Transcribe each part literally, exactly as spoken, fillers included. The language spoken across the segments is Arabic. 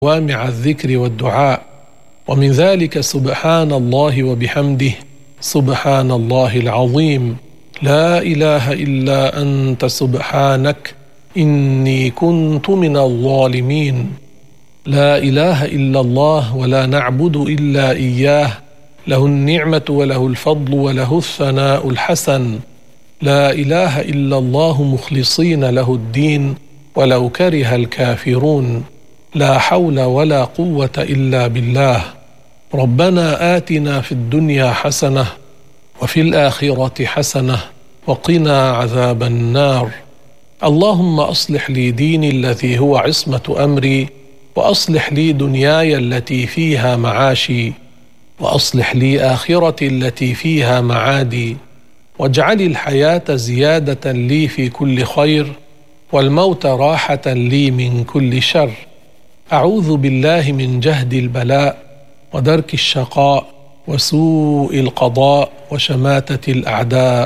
جوامع الذكر والدعاء، ومن ذلك سبحان الله وبحمده سبحان الله العظيم، لا إله إلا أنت سبحانك إني كنت من الظالمين. لا إله إلا الله ولا نعبد إلا إياه، له النعمة وله الفضل وله الثناء الحسن. لا إله إلا الله مخلصين له الدين ولو كره الكافرون. لا حول ولا قوة إلا بالله. ربنا آتنا في الدنيا حسنة وفي الآخرة حسنة وقنا عذاب النار. اللهم أصلح لي ديني الذي هو عصمة أمري، وأصلح لي دنياي التي فيها معاشي، وأصلح لي آخرتي التي فيها معادي، واجعل الحياة زيادة لي في كل خير، والموت راحة لي من كل شر. أعوذ بالله من جهد البلاء ودرك الشقاء وسوء القضاء وشماتة الأعداء.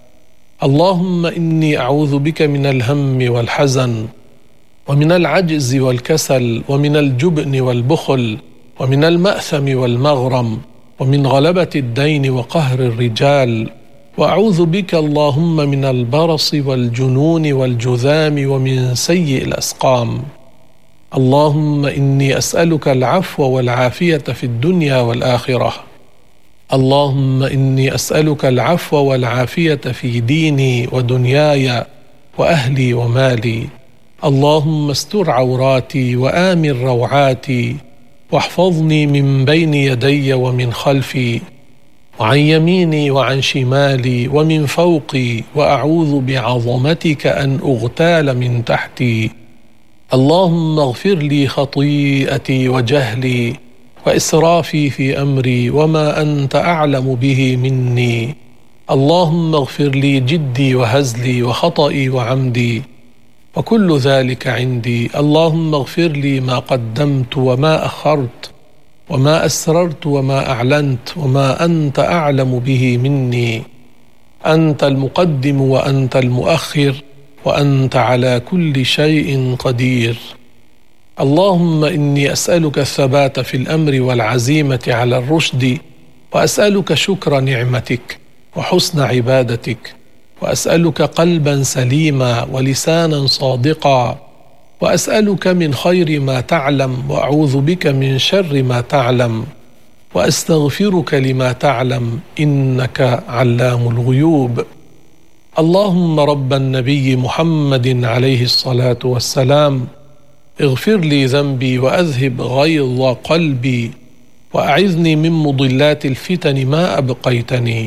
اللهم إني أعوذ بك من الهم والحزن، ومن العجز والكسل، ومن الجبن والبخل، ومن المأثم والمغرم، ومن غلبة الدين وقهر الرجال. وأعوذ بك اللهم من البرص والجنون والجذام ومن سيء الأسقام. اللهم إني أسألك العفو والعافية في الدنيا والآخرة. اللهم إني أسألك العفو والعافية في ديني ودنياي وأهلي ومالي. اللهم استر عوراتي وآمن روعاتي، واحفظني من بين يدي ومن خلفي، وعن يميني وعن شمالي ومن فوقي، وأعوذ بعظمتك أن أغتال من تحتي. اللهم اغفر لي خطيئتي وجهلي وإسرافي في أمري وما أنت أعلم به مني. اللهم اغفر لي جدي وهزلي وخطئي وعمدي، وكل ذلك عندي. اللهم اغفر لي ما قدمت وما أخرت، وما أسررت وما أعلنت، وما أنت أعلم به مني. أنت المقدم وأنت المؤخر، وأنت على كل شيء قدير. اللهم إني أسألك الثبات في الأمر والعزيمة على الرشد، وأسألك شكر نعمتك وحسن عبادتك، وأسألك قلبا سليما ولسانا صادقا، وأسألك من خير ما تعلم، وأعوذ بك من شر ما تعلم، وأستغفرك لما تعلم، إنك علام الغيوب. اللهم رب النبي محمد عليه الصلاة والسلام، اغفر لي ذنبي وأذهب غيظ قلبي، وأعذني من مضلات الفتن ما أبقيتني.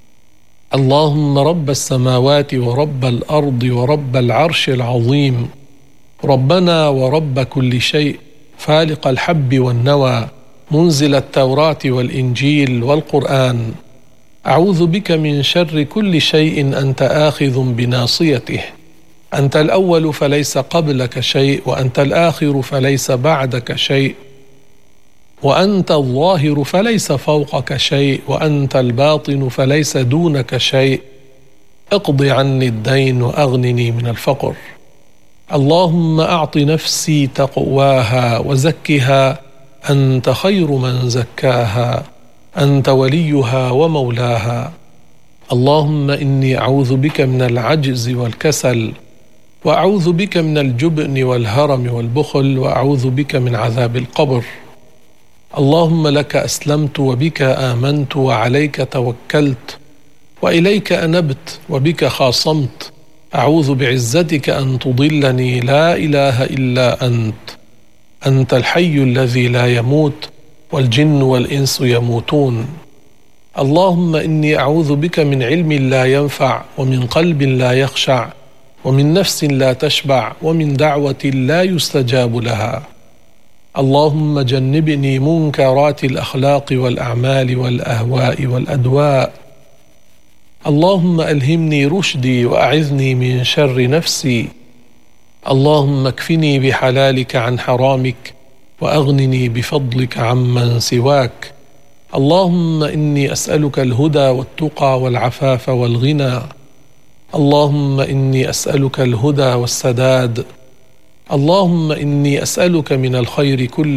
اللهم رب السماوات ورب الأرض ورب العرش العظيم، ربنا ورب كل شيء، فالق الحب والنوى، منزل التوراة والإنجيل والقرآن، أعوذ بك من شر كل شيء أنت آخذ بناصيته. أنت الأول فليس قبلك شيء، وأنت الآخر فليس بعدك شيء، وأنت الظاهر فليس فوقك شيء، وأنت الباطن فليس دونك شيء. اقض عني الدين وأغنني من الفقر. اللهم أعط نفسي تقواها وزكها، أنت خير من زكاها، أنت وليها ومولاها. اللهم إني أعوذ بك من العجز والكسل، وأعوذ بك من الجبن والهرم والبخل، وأعوذ بك من عذاب القبر. اللهم لك أسلمت وبك آمنت وعليك توكلت وإليك أنبت وبك خاصمت. أعوذ بعزتك أن تضلني، لا إله إلا أنت. أنت الحي الذي لا يموت، والجن والإنس يموتون. اللهم إني أعوذ بك من علم لا ينفع، ومن قلب لا يخشع، ومن نفس لا تشبع، ومن دعوة لا يستجاب لها. اللهم جنبني منكرات الأخلاق والأعمال والأهواء والأدواء. اللهم ألهمني رشدي وأعذني من شر نفسي. اللهم اكفني بحلالك عن حرامك، وأغنني بفضلك عمن سواك. اللهم إني أسألك الهدى والتقى والعفاف والغنى. اللهم إني أسألك الهدى والسداد. اللهم إني أسألك من الخير كله